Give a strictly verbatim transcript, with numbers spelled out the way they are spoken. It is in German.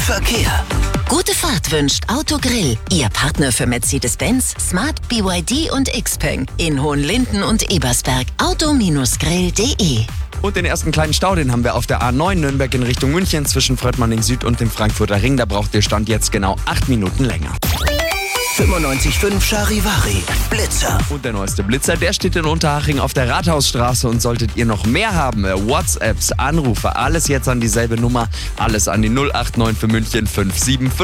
Verkehr. Gute Fahrt wünscht Autogrill, Ihr Partner für Mercedes-Benz, Smart, B Y D und Xpeng in Hohenlinden und Ebersberg. auto Grill punkt de. Und den ersten kleinen Stau, den haben wir auf der A neun Nürnberg in Richtung München zwischen Fröttmanning Süd und dem Frankfurter Ring. Da braucht ihr Stand jetzt genau acht Minuten länger. fünfundneunzig Komma fünf Charivari, Blitzer. Und der neueste Blitzer, der steht in Unterhaching auf der Rathausstraße. Und solltet ihr noch mehr haben, WhatsApps, Anrufe, alles jetzt an dieselbe Nummer, alles an die null acht neun für München fünf sieben fünf.